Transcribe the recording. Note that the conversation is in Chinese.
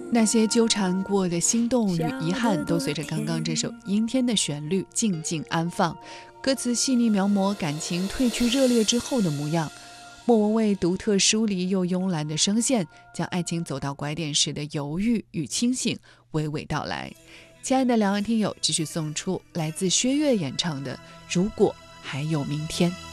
那些纠缠过的心动与遗憾，都随着刚刚这首阴天的旋律静静安放。歌词细腻描摹感情褪去热烈之后的模样。莫文蔚独特疏离又慵懒的声线，将爱情走到拐点时的犹豫与清醒娓娓道来。亲爱的两位听友，继续送出来自薛岳演唱的《如果还有明天》。